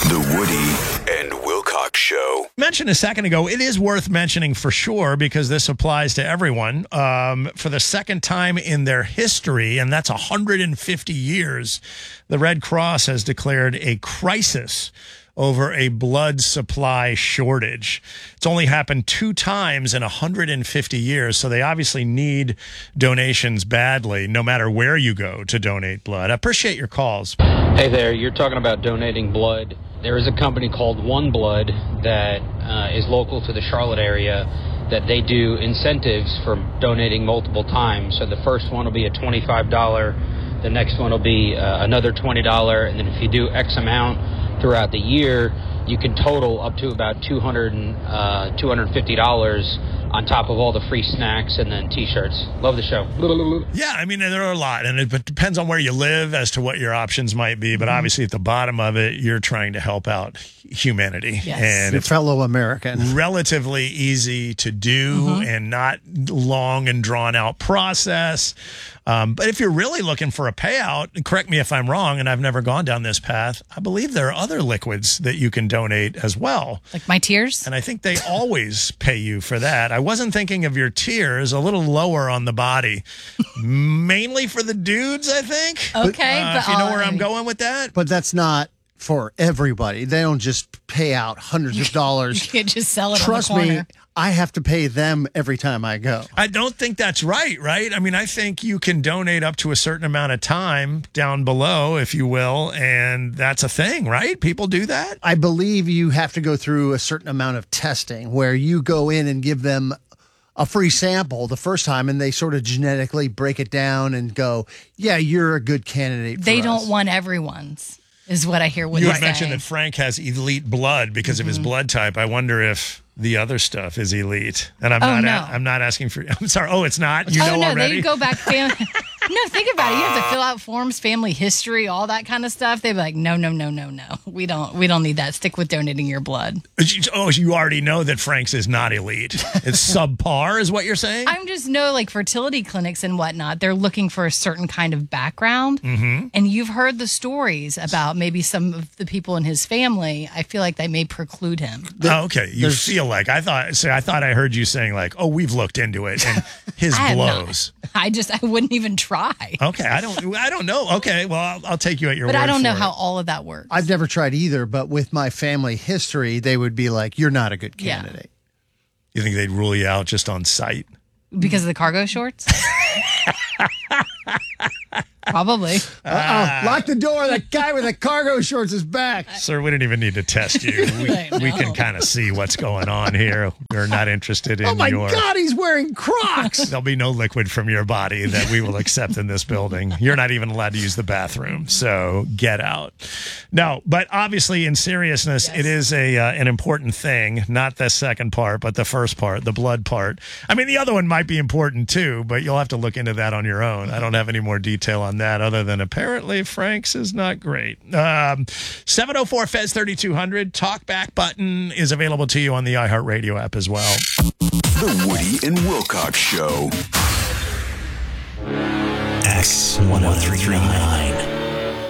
The Woody and Wilcox Show. Mentioned a second ago, it is worth mentioning for sure because this applies to everyone. For the second time in their history, and that's 150 years, the Red Cross has declared a crisis over a blood supply shortage. It's only happened 2 times in 150 years, so they obviously need donations badly, no matter where you go to donate blood. I appreciate your calls. Hey there, you're talking about donating blood. There is a company called One Blood that is local to the Charlotte area that they do incentives for donating multiple times. So the first one will be a $25, the next one will be another $20, and then if you do X amount throughout the year, you can total up to about $250 on top of all the free snacks and then T-shirts. Love the show. Yeah, I mean, there are a lot, and it depends on where you live as to what your options might be, but obviously at the bottom of it, you're trying to help out humanity. Yes. And Your it's fellow American. relatively easy to do and not long and drawn out process. But if you're really looking for a payout, correct me if I'm wrong, and I've never gone down this path, I believe there are other liquids that you can donate as well. Like my tears? And I think they always pay you for that. I wasn't thinking of your tears, a little lower on the body. Mainly for the dudes, I think. Okay. But if you know where I'm going with that. But that's not for everybody. They don't just pay out hundreds of dollars. You can't just sell it Trust on the me, corner. I have to pay them every time I go. I don't think that's right? I mean, I think you can donate up to a certain amount of time down below, if you will, and that's a thing, right? People do that? I believe you have to go through a certain amount of testing where you go in and give them a free sample the first time and they sort of genetically break it down and go, yeah, you're a good candidate for They us. don't want everyone's, is what I hear Woody You saying. had mentioned that Frank has elite blood because of his blood type. I wonder if the other stuff is elite. And I'm not asking for. I'm sorry. Oh, it's not. You know no, already. they go back. No, think about it. You have to fill out forms, family history, all that kind of stuff. They'd be like, no. We don't need that. Stick with donating your blood. Oh, you already know that Frank's is not elite. It's subpar, is what you're saying? I'm just know like fertility clinics and whatnot. They're looking for a certain kind of background, and you've heard the stories about maybe some of the people in his family. I feel like they may preclude him. Okay, you feel like I thought I heard you saying like, oh, we've looked into it and his I have blows. not. I wouldn't even try. Okay, I don't know. Okay, well, I'll take you at your word. But I don't know for how it. all of that works. I've never tried either, but with my family history, they would be like, you're not a good candidate. You think they'd rule you out just on sight? Because of the cargo shorts? Probably. Lock the door. That guy with the cargo shorts is back. Sir, we didn't even need to test you. We can kind of see what's going on here. We're not interested in Oh my your... God, he's wearing Crocs. There'll be no liquid from your body that we will accept in this building. You're not even allowed to use the bathroom, so get out. No, but obviously in seriousness, It is an important thing, not the second part, but the first part, the blood part. I mean, the other one might be important too, but you'll have to look into that on your own. I don't have any more detail on that other than apparently Frank's is not great. 704 Fez 3200 talkback button is available to you on the iHeartRadio app as well. The Woody and Wilcox Show. X1039.